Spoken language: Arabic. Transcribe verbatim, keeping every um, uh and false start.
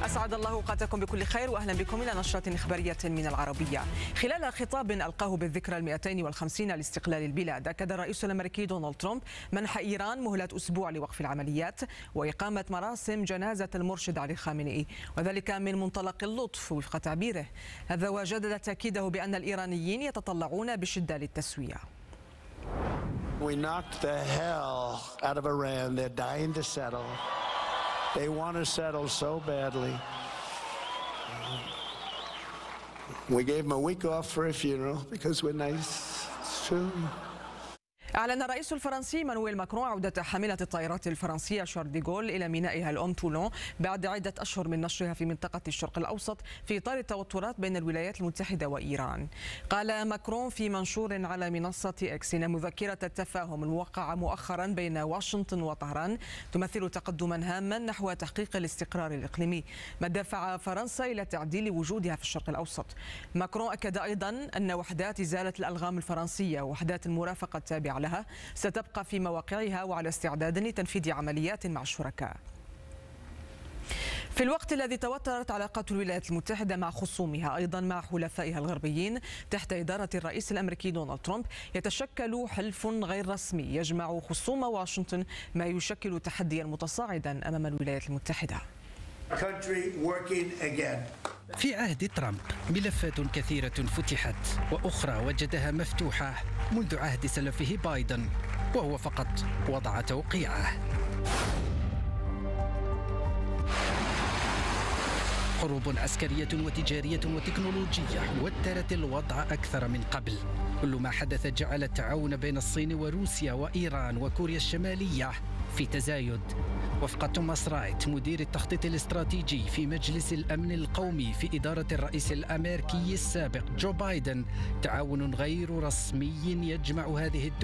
أسعد الله أوقاتكم بكل خير وأهلا بكم إلى نشرة إخبارية من العربية. خلال خطاب ألقاه بالذكرى المئتين والخمسين لاستقلال البلاد، أكد الرئيس الأمريكي دونالد ترامب منح إيران مهلة أسبوع لوقف العمليات وإقامة مراسم جنازة المرشد علي خامنئي، وذلك من منطلق اللطف وفق تعبيره. هذا وجدد تأكيده بأن الإيرانيين يتطلعون بشدة للتسوية. We knocked the hell out of Iran. They're dying to settle. They want to settle so badly. We gave them a week off for a funeral because we're nice. It's true. أعلن الرئيس الفرنسي مانويل ماكرون عودة حاملة الطائرات الفرنسية شارل دي غول إلى مينائها الأم تولون بعد عدة أشهر من نشرها في منطقة الشرق الأوسط في إطار التوترات بين الولايات المتحدة وإيران. قال ماكرون في منشور على منصة إكس إن مذكرة التفاهم الموقعة مؤخرا بين واشنطن وطهران تمثل تقدما هاما نحو تحقيق الاستقرار الإقليمي، ما دفع فرنسا إلى تعديل وجودها في الشرق الأوسط. ماكرون أكد أيضا أن وحدات إزالة الألغام الفرنسية ووحدات المرافقة التابعة لها ستبقى في مواقعها وعلى استعداد لتنفيذ عمليات مع الشركاء. في الوقت الذي توترت علاقات الولايات المتحدة مع خصومها أيضا مع حلفائها الغربيين تحت إدارة الرئيس الأمريكي دونالد ترامب، يتشكل حلف غير رسمي يجمع خصوم واشنطن، ما يشكل تحديا متصاعدا أمام الولايات المتحدة. في عهد ترامب ملفات كثيرة فتحت وأخرى وجدها مفتوحة منذ عهد سلفه بايدن، وهو فقط وضع توقيعه. حروب عسكرية وتجارية وتكنولوجية وترت الوضع أكثر من قبل. كل ما حدث جعل التعاون بين الصين وروسيا وإيران وكوريا الشمالية في تزايد. وفق توماس رايت مدير التخطيط الاستراتيجي في مجلس الأمن القومي في إدارة الرئيس الأمريكي السابق جو بايدن، تعاون غير رسمي يجمع هذه الدول